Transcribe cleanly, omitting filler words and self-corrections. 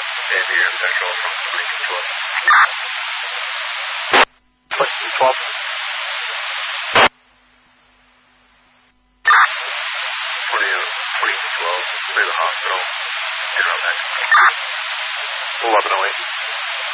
Aviator Central from 2212. 2212. 2212, clear the hospital. 1108.